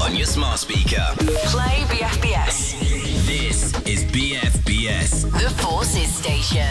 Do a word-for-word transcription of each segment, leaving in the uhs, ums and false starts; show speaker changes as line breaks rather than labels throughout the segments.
on your smart speaker.
Play B F B S.
This is B F B S.
The Forces Station.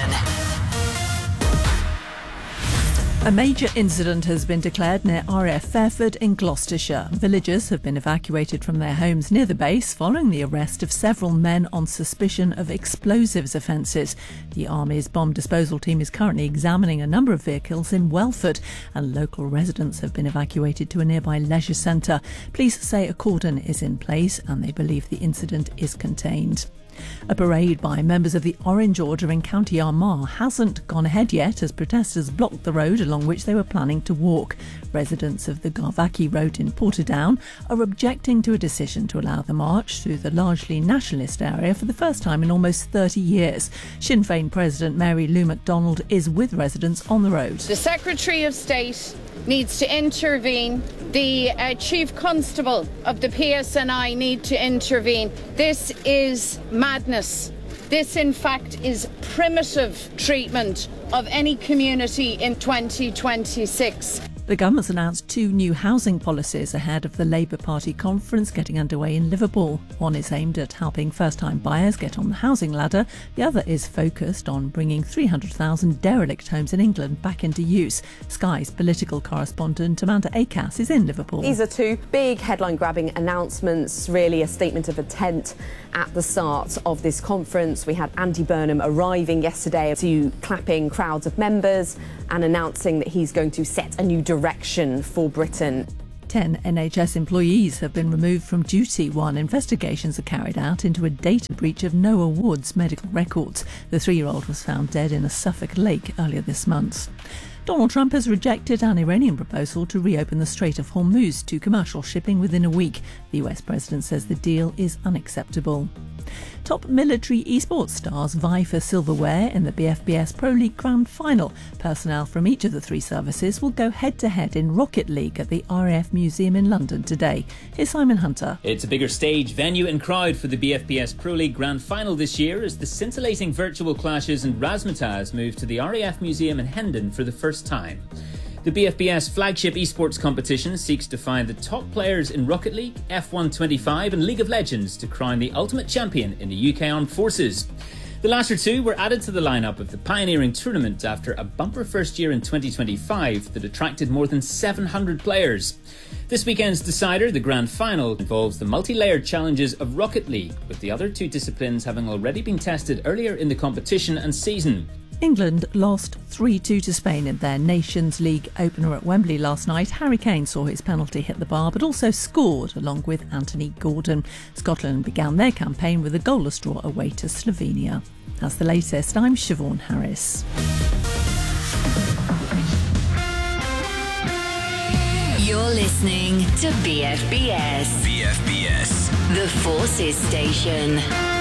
A major incident has been declared near R A F Fairford in Gloucestershire. Villagers have been evacuated from their homes near the base following the arrest of several men on suspicion of explosives offences. The Army's bomb disposal team is currently examining a number of vehicles in Welford, and local residents have been evacuated to a nearby leisure centre. Police say a cordon is in place and they believe the incident is contained. A parade by members of the Orange Order in County Armagh hasn't gone ahead yet as protesters blocked the road along which they were planning to walk. Residents of the Garvackie Road in Portadown are objecting to a decision to allow the march through the largely nationalist area for the first time in almost thirty years. Sinn Féin President Mary Lou MacDonald is with residents on the road.
The Secretary of State needs to intervene. The uh, Chief Constable of the P S N I need to intervene. This is madness. This, in fact, is primitive treatment of any community in twenty twenty-six.
The government's announced two new housing policies ahead of the Labour Party conference getting underway in Liverpool. One is aimed at helping first-time buyers get on the housing ladder. The other is focused on bringing three hundred thousand derelict homes in England back into use. Sky's political correspondent Amanda Acass is in Liverpool.
These are two big headline-grabbing announcements, really a statement of intent at the start of this conference. We had Andy Burnham arriving yesterday to clapping crowds of members and announcing that he's going to set a new direction for Britain.
Ten N H S employees have been removed from duty while investigations are carried out into a data breach of Noah Wood's medical records. The three-year-old was found dead in a Suffolk lake earlier this month. Donald Trump has rejected an Iranian proposal to reopen the Strait of Hormuz to commercial shipping within a week. The U S president says the deal is unacceptable. Top military esports stars vie for silverware in the B F B S Pro League Grand Final. Personnel from each of the three services will go head-to-head in Rocket League at the R A F Museum in London today. Here's Simon Hunter.
It's a bigger stage, venue and crowd for the B F B S Pro League Grand Final this year as the scintillating virtual clashes and razzmatazz move to the R A F Museum in Hendon for the first time. The B F B S flagship esports competition seeks to find the top players in Rocket League, F one twenty-five and League of Legends to crown the ultimate champion in the U K Armed Forces. The latter two were added to the lineup of the pioneering tournament after a bumper first year in twenty twenty-five that attracted more than seven hundred players. This weekend's decider, the grand final, involves the multi-layered challenges of Rocket League, with the other two disciplines having already been tested earlier in the competition and season.
England lost three two to Spain in their Nations League opener at Wembley last night. Harry Kane saw his penalty hit the bar but also scored along with Anthony Gordon. Scotland began their campaign with a goalless draw away to Slovenia. That's the latest. I'm Siobhan Harris.
You're listening to B F B S.
B F B S.
The Forces Station.